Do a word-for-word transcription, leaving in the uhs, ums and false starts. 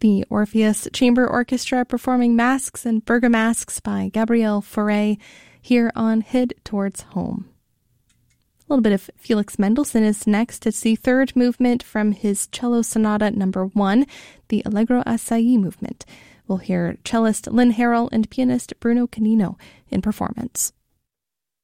The Orpheus Chamber Orchestra performing Masques and Bergamasques by Gabriel Fauré here on Head Towards Home. A little bit of Felix Mendelssohn is next. It's the third movement from his Cello Sonata number one, the Allegro Assai movement. We'll hear cellist Lynn Harrell and pianist Bruno Canino in performance.